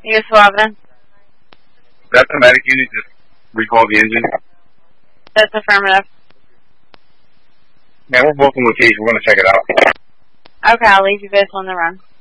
You Suavna? That's the medic unit. Just recall the engine. That's affirmative. Yeah, we're both on location. We're going to check it out. Okay, I'll leave you guys on the run.